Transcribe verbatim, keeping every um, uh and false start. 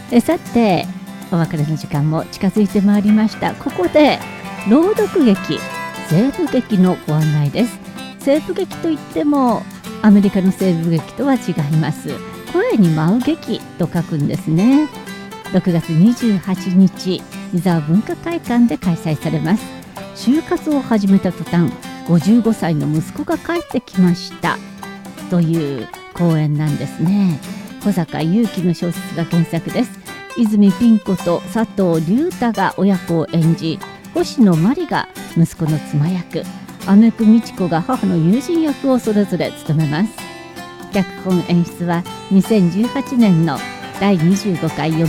えさてお別れの時間も近づいてまいりました。ここで朗読劇西部劇のご案内です。西部劇といってもアメリカの西部劇とは違います。声に舞う劇と書くんですね。ろくがつにじゅうはちにち伊沢文化会館で開催されます。就活を始めた途端ごじゅうごさいの息子が帰ってきましたという公演なんですね。小坂雄輝の小説が原作です。泉ピン子と佐藤隆太が親子を演じ、星野真里が息子の妻役、雨久美智子が母の友人役をそれぞれ務めます。脚本演出はにせんじゅうはちねんのだいにじゅうごかい読